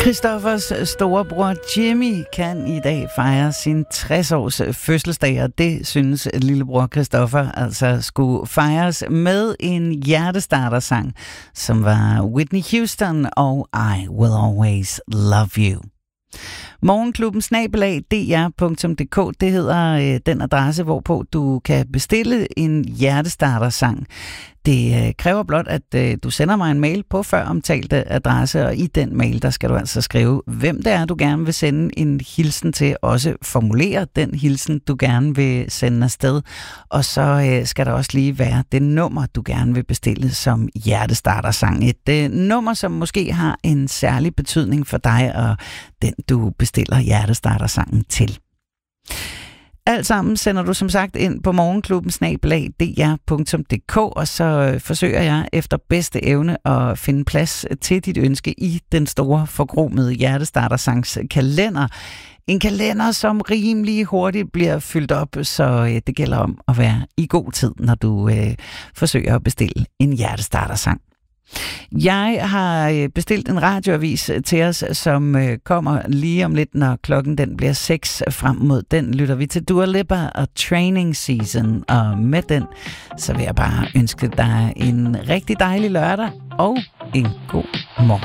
Christoffers storebror Jimmy kan i dag fejre sin 60-års fødselsdag, og det synes lillebror Christoffer altså skulle fejres med en hjertestartersang, som var Whitney Houston og I Will Always Love You. Morgenklubben @dr.dk, det hedder den adresse, hvorpå du kan bestille en hjertestartersang. Det kræver blot, at du sender mig en mail på føromtalte adresse, og i den mail, der skal du altså skrive, hvem det er, du gerne vil sende en hilsen til, også formulere den hilsen, du gerne vil sende afsted, og så skal der også lige være det nummer, du gerne vil bestille som hjertestartersang. Et nummer, som måske har en særlig betydning for dig, og den du bestiller hjertestartersangen til. Alt sammen sender du som sagt ind på morgenklubben @dr.dk, og så forsøger jeg efter bedste evne at finde plads til dit ønske i den store forkromede hjertestartersangs kalender. En kalender, som rimelig hurtigt bliver fyldt op, så det gælder om at være i god tid, når du forsøger at bestille en hjertestartersang. Jeg har bestilt en radioavis til os, som kommer lige om lidt, når klokken den bliver 6. Frem mod den lytter vi til Dua Lipa og Training Season, og med den, så vil jeg bare ønske dig en rigtig dejlig lørdag og en god morgen.